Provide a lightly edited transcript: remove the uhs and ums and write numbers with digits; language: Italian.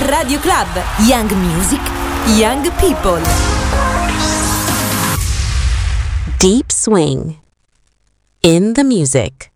Radio Club. Young Music, Young People. Deep swing in the music.